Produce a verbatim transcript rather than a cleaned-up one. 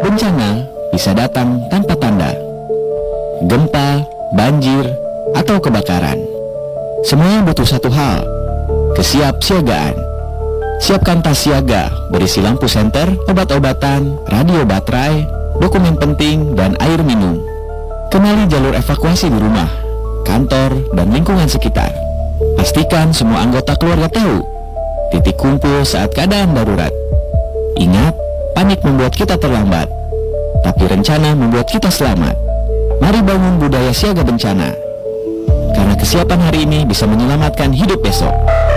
Bencana bisa datang tanpa tanda. Gempa, banjir, atau kebakaran. Semua butuh satu hal, kesiapsiagaan. Siapkan tas siaga berisi lampu senter, obat-obatan, radio baterai, dokumen penting, dan air minum. Kenali jalur evakuasi di rumah, kantor, dan lingkungan sekitar. Pastikan semua anggota keluarga tahu titik kumpul saat keadaan darurat. Ingat, panik membuat kita terlambat, tapi rencana membuat kita selamat. Mari bangun budaya siaga bencana, karena kesiapan hari ini bisa menyelamatkan hidup besok.